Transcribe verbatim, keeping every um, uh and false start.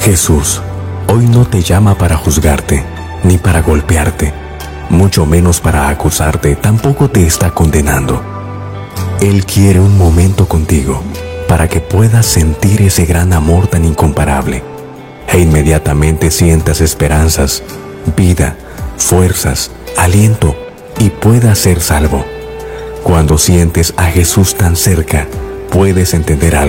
Jesús hoy no te llama para juzgarte, ni para golpearte, mucho menos para acusarte, tampoco te está condenando. Él quiere un momento contigo para que puedas sentir ese gran amor tan incomparable e inmediatamente sientas esperanzas, vida, fuerzas, aliento y puedas ser salvo. Cuando sientes a Jesús tan cerca, puedes entender algo.